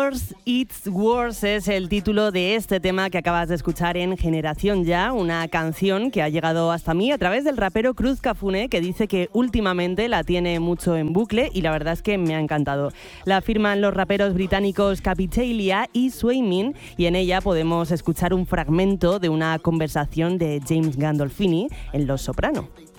Worse It's Worse es el título de este tema que acabas de escuchar en Generación Ya, una canción que ha llegado hasta mí a través del rapero Cruz Cafune, que dice que últimamente la tiene mucho en bucle y la verdad es que me ha encantado. La firman los raperos británicos Capitalia y Swaymin y en ella podemos escuchar un fragmento de una conversación de James Gandolfini en Los Soprano.